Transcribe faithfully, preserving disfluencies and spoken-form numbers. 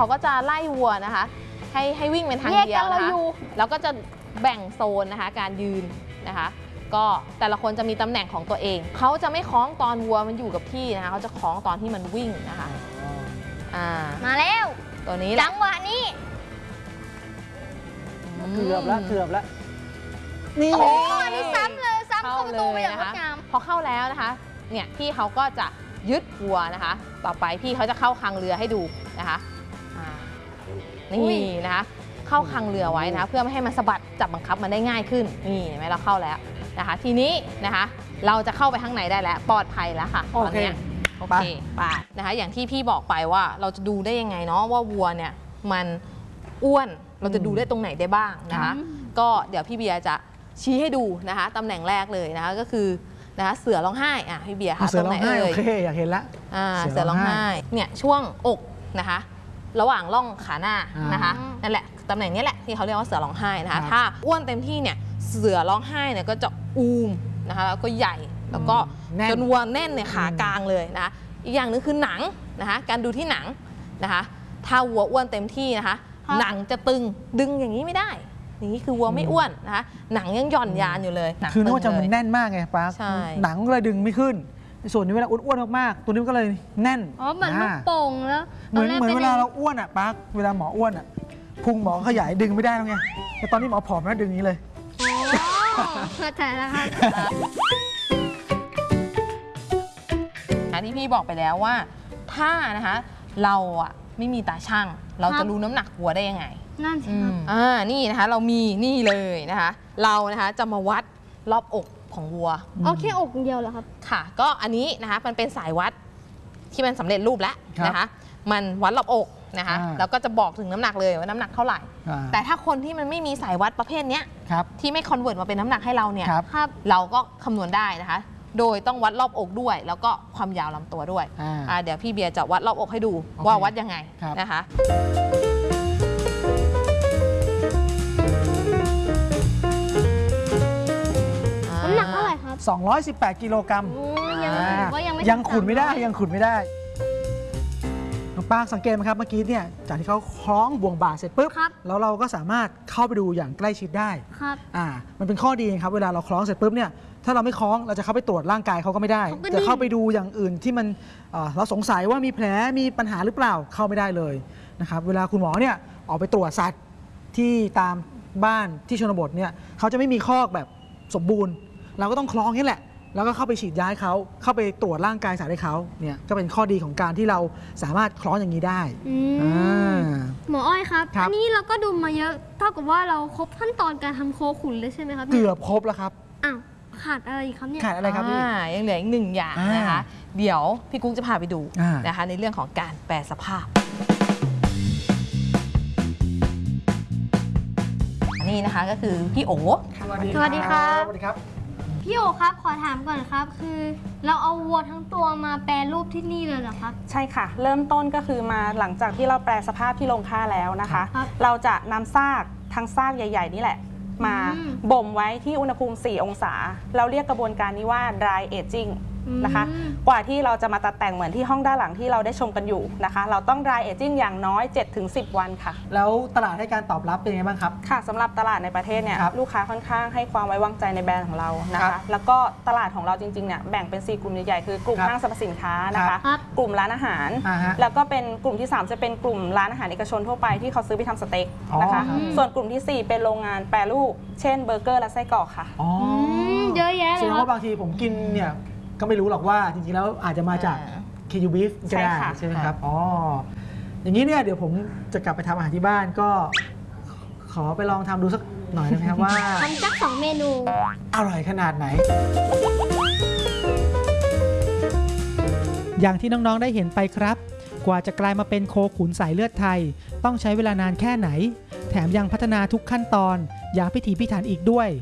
เขาก็จะไล่วัวนะคะให้ให้วิ่งเป็นทางเดียวนะคะแล้วก็จะแบ่งโซนนะคะการยืนนะคะก็แต่ละคนจะมีตำแหน่งของตัวเองเขาจะไม่คล้องตอนวัวมันอยู่กับที่นะคะเขาจะคล้องตอนที่มันวิ่งนะคะอ่ามาแล้วตัวนี้จังหวะนี้เกือบแล้วเกือบแล้วนี่โอ้อันนี้ซ้ำเลยซ้ำเข้าประตูไปอย่างงดงามพอเข้าแล้วนะคะเนี่ยพี่เขาก็จะยึดวัวนะคะต่อไปพี่เขาจะเข้าคลังเรือให้ดูนะคะนี่นะคะเข้าคลังเรือไว้นะคะเพื่อไม่ให้มันสะบัดจับบังคับมันได้ง่ายขึ้นนี่เห็นไหมเราเข้าแล้วนะคะทีนี้นะคะเราจะเข้าไปข้างในได้แล้วปลอดภัยแล้วค่ะตอนนี้โอเคไปนะคะอย่างที่พี่บอกไปว่าเราจะดูได้ยังไงเนาะว่าวัวเนี่ยมันอ้วนเราจะดูได้ตรงไหนได้บ้างนะคะก็เดี๋ยวพี่เบียร์จะชี้ให้ดูนะคะตำแหน่งแรกเลยนะคะก็คือนะคะเสือร้องไห้อ่ะพี่เบียร์คะตรงไหนเอ่ยโอเคอยากเห็นละเสือร้องไห้เนี่ยช่วงอกนะคะระหว่างร่องขาหน้านะคะนั่นแหละตำแหน่งนี้แหละที่เขาเรียกว่าเสือร้องไห้นะคะถ้าอ้วนเต็มที่เนี่ยเสือร้องไห้เนี่ยก็จะอูมนะคะแล้วก็ใหญ่แล้วก็จนวัวแน่นในขากลางเลยนะอีกอย่างนึงคือหนังนะคะการดูที่หนังนะคะถ้าวัวอ้วนเต็มที่นะคะหนังจะตึงดึงอย่างนี้ไม่ได้อย่างนี้คือวัวไม่อ้วนนะคะหนังยังหย่อนยานอยู่เลยคือนึกว่าจะมันแน่นมากไงป้าหนังก็เลยดึงไม่ขึ้นส่วนนี้เวลาอ้วนๆมากๆตัวนี้ก็เลยแน่นอ๋อเหมือนลูกโป่งแล้วเหมือนเหมือนเวลาเราอ้วนอ่ะป้าเวลาหมออ้วนอ่ะพุงหมอขยายดึงไม่ได้แล้วไงแต่ตอนนี้หมอผอมแล้วดึงนี้เลยอ๋อเข้าใจแล้วครับที่พี่บอกไปแล้วว่าถ้านะคะเราอ่ะไม่มีตาช่างเราจะรู้น้ำหนักวัวได้ยังไงนั่นสิครับอ่านี่นะคะเรามีนี่เลยนะคะเรานะคะจะมาวัดรอบอกของวัวอ๋อแค่อกเดียวเหรอครับค่ะก็อันนี้นะคะมันเป็นสายวัดที่มันสำเร็จรูปแล้วนะคะมันวัดรอบอกนะคะแล้วก็จะบอกถึงน้ำหนักเลยว่าน้ำหนักเท่าไหร่แต่ถ้าคนที่มันไม่มีสายวัดประเภทนี้ที่ไม่คอนเวิร์ตมาเป็นน้ำหนักให้เราเนี่ยเราก็คำนวณได้นะคะโดยต้องวัดรอบอกด้วยแล้วก็ความยาวลำตัวด้วยเดี๋ยวพี่เบียร์จะวัดรอบอกให้ดูว่าวัดยังไงนะคะน้ำหนักเท่าไหร่ครับสองร้อยสิบแปดกิโลกรัมยังขุนไม่ได้ยังขุนไม่ได้น้องป้าสังเกตไหมครับเมื่อกี้เนี่ยจากที่เขาคล้องบ่วงบ่าเสร็จปุ๊บแล้วเราก็สามารถเข้าไปดูอย่างใกล้ชิดได้ครับอ่ามันเป็นข้อดีครับเวลาเราคล้องเสร็จปุ๊บเนี่ยถ้าเราไม่คล้องเราจะเข้าไปตรวจร่างกายเขาก็ไม่ได้จะเข้าไปดูอย่างอื่นที่มันเราสงสัยว่ามีแผลมีปัญหาหรือเปล่าเข้าไม่ได้เลยนะครับเวลาคุณหมอเนี่ยออกไปตรวจสัตว์ที่ตามบ้านที่ชนบทเนี่ยเขาจะไม่มีคอกแบบสมบูรณ์เราก็ต้องคล้องนี่แหละแล้วก็เข้าไปฉีดยาให้เขาเข้าไปตรวจร่างกายสัตว์ให้เขาเนี่ยก็เป็นข้อดีของการที่เราสามารถคล้องอย่างนี้ได้หมออ้อยครับอันนี้เราก็ดูมาเยอะเท่ากับว่าเราครบขั้นตอนการทำโคขุนเลยใช่ไหมครับเกือบครบแล้วครับอ้าวขาดอะไรอีกครับเนี่ยขาดอะไรครับพี่ยังเหลืออีกหนึ่งอย่างนะคะเดี๋ยวพี่กุ๊กจะพาไปดูนะคะในเรื่องของการแปรสภาพนี่นะคะก็คือพี่โอสวัสดีครับสวัสดีครับพี่โอครับขอถามก่อนครับคือเราเอาวัวทั้งตัวมาแปรรูปที่นี่เลยเหรอครับใช่ค่ะเริ่มต้นก็คือมาหลังจากที่เราแปรสภาพที่โรงฆ่าแล้วนะคะเราจะนำซากทั้งซากใหญ่ๆนี่แหละมาบ่มไว้ที่อุณหภูมิสี่องศาเราเรียกกระบวนการนี้ว่า dry aging นะคะกว่าที่เราจะมาตัดแต่งเหมือนที่ห้องด้านหลังที่เราได้ชมกันอยู่นะคะเราต้อง dry aging อย่างน้อย เจ็ดถึงสิบ วันค่ะแล้วตลาดให้การตอบรับเป็นยังไงบ้างครับค่ะสำหรับตลาดในประเทศเนี่ยลูกค้าค่อนข้างให้ความไว้วางใจในแบรนด์ของเรานะคะแล้วก็ตลาดของเราจริงๆเนี่ยแบ่งเป็นสี่กลุ่มใหญ่ๆคือกลุ่มห้างสรรพสินค้านะคะกลุ่มร้านอาหารแล้วก็เป็นกลุ่มที่สามจะเป็นกลุ่มร้านอาหารเอกชนทั่วไปที่เขาซื้อไปทำสเต็กนะคะส่วนกลุ่มที่สี่เป็นโรงงานแปรรูปเช่นเบอร์เกอร์และไส้กรอกค่ะเยอะแยะเลยแสดงว่าบางทีผมกินเนี่ยก็ไม่รู้หรอกว่าจริงๆแล้วอาจจะมาจาก เค ยู Beef ก็ได้ใช่ไหมครับอ๋ออย่างนี้เนี่ยเดี๋ยวผมจะกลับไปทำอาหารที่บ้านก็ขอไปลองทำดูสักหน่อยนะครับว่าทำสักสองเมนูอร่อยขนาดไหนอย่างที่น้องๆได้เห็นไปครับกว่าจะกลายมาเป็นโคขุนสายเลือดไทยต้องใช้เวลานานแค่ไหนแถมยังพัฒนาทุกขั้นตอนอย่างพิถีพิถันอีกด้วย